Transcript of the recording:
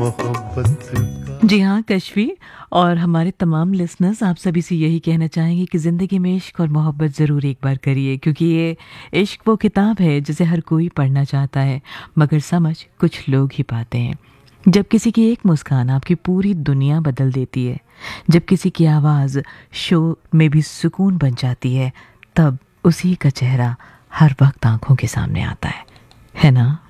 मोहब्बत का। जी हाँ कश्वी, और हमारे तमाम लिसनर्स आप सभी से यही कहना चाहेंगे कि ज़िंदगी में इश्क और मोहब्बत ज़रूर एक बार करिए, क्योंकि ये इश्क वो किताब है जिसे हर कोई पढ़ना चाहता है, मगर समझ कुछ लोग ही पाते हैं। जब किसी की एक मुस्कान आपकी पूरी दुनिया बदल देती है, जब किसी की आवाज़ शोर में भी सुकून बन जाती है, तब उसी का चेहरा हर वक्त आंखों के सामने आता है ना?